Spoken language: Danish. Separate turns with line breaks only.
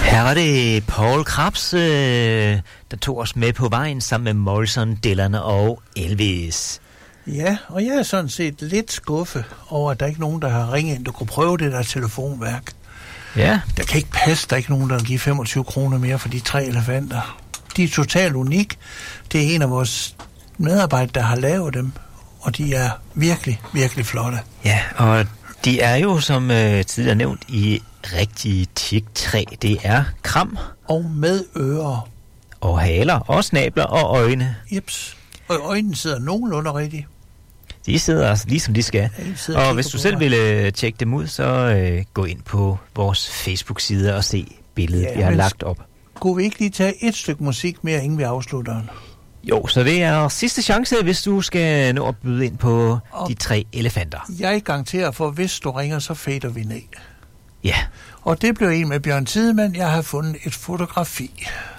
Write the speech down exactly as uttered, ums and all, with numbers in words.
Her var det Paul Krabs, øh, der tog os med på vejen sammen med Morrison, Dylan og Elvis.
Ja, og jeg er sådan set lidt skuffet over, at der ikke er nogen, der har ringet ind, der kunne prøve det der telefonværk.
Ja.
Der kan ikke passe, der er ikke nogen, der vil give femogtyve kroner mere for de tre elefanter. De er totalt unik. Det er en af vores medarbejdere, der har lavet dem, og de er virkelig, virkelig flotte.
Ja, og de er jo, som øh, tidligere nævnt, i rigtige teaktræ. Det er kram.
Og med ører.
Og haler, og snabler og øjne.
Jeps. Og øjnene sidder nogenlunde rigtigt.
De sidder altså lige som de skal.
Ja,
og hvis du selv vil øh, tjekke dem ud, så øh, gå ind på vores Facebook-side og se billedet, ja, vi har lagt op.
Kunne vi ikke lige tage et stykke musik mere, inden vi afslutter den?
Jo, så det er sidste chance, hvis du skal nå at byde ind på og de tre elefanter.
Jeg garanterer for, hvis du ringer, så fader vi ned.
Ja.
Og det blev en med Bjørn Tidemand. Jeg har fundet et fotografi.